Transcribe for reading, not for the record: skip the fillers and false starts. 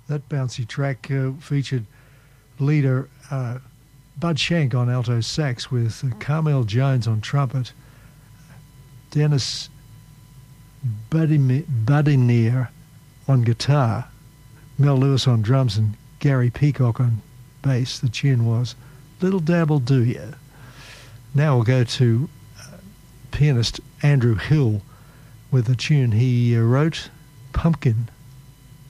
That bouncy track featured leader Bud Shank on alto sax with Carmel Jones on trumpet, Dennis Budinier on guitar, Mel Lewis on drums, and Gary Peacock on bass. The tune was Little Dabble Do Ya. Now we'll go to pianist Andrew Hill with a tune he wrote, Pumpkin.